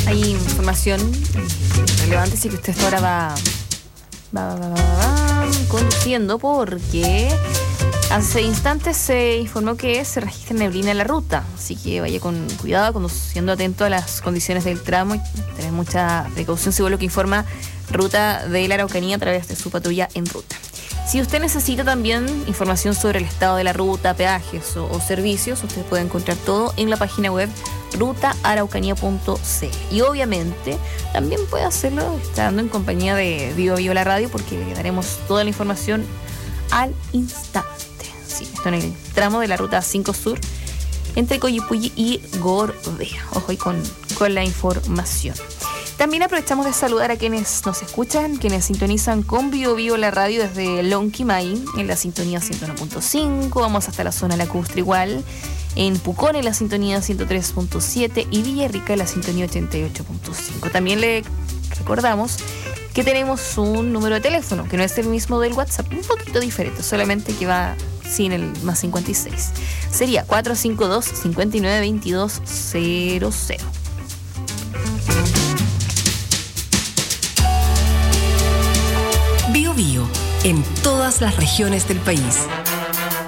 hay información relevante, sí que usted ahora va conduciendo, porque hace instantes se informó que se registra neblina en la ruta, así que vaya con cuidado, conduciendo atento a las condiciones del tramo y tener mucha precaución según lo que informa Ruta de la Araucanía a través de su patrulla en ruta. Si usted necesita también información sobre el estado de la ruta, peajes o servicios, usted puede encontrar todo en la página web rutaaraucanía.cl. Y obviamente también puede hacerlo estando en compañía de Bio Bio la radio, porque le daremos toda la información al instante. Sí, esto en el tramo de la ruta 5 Sur entre Coyipulli y Gorbea. Ojo ahí con la información. También aprovechamos de saludar a quienes nos escuchan, quienes sintonizan con Bio Bio la radio desde Lonquimay en la sintonía 101.5, vamos hasta la zona lacustre igual, en Pucón en la sintonía 103.7 y Villarrica en la sintonía 88.5. También le recordamos que tenemos un número de teléfono que no es el mismo del WhatsApp, un poquito diferente, solamente que va sin el más 56. Sería 452-592200. Bio Bio, en todas las regiones del país.